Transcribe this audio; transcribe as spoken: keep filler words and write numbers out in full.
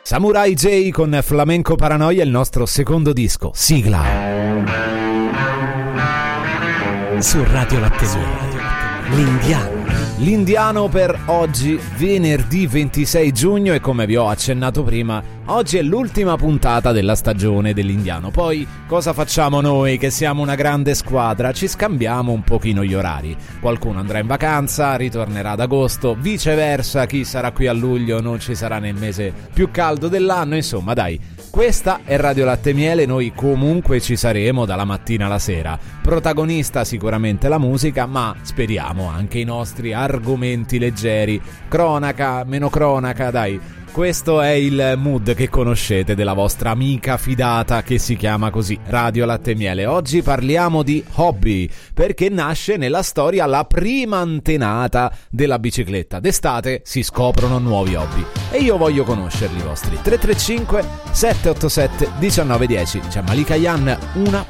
Samurai J con Flamenco Paranoia, il nostro secondo disco. Sigla. Su Radio Latte l'Indiano. L'Indiano per oggi, venerdì ventisei giugno, e come vi ho accennato prima, oggi è l'ultima puntata della stagione dell'Indiano. Poi cosa facciamo noi che siamo una grande squadra? Ci scambiamo un pochino gli orari. Qualcuno andrà in vacanza, ritornerà ad agosto, viceversa chi sarà qui a luglio non ci sarà nel mese più caldo dell'anno. Insomma, dai, questa è Radio Latte Miele, noi comunque ci saremo dalla mattina alla sera. Protagonista sicuramente la musica, ma speriamo anche i nostri argomenti leggeri, cronaca, meno cronaca, dai. Questo è il mood che conoscete della vostra amica fidata che si chiama così, Radio Latte Miele. Oggi parliamo di hobby, perché nasce nella storia la prima antenata della bicicletta. D'estate si scoprono nuovi hobby e io voglio conoscerli i vostri. Tre tre cinque sette otto sette uno nove uno zero. C'è Malika Yan, una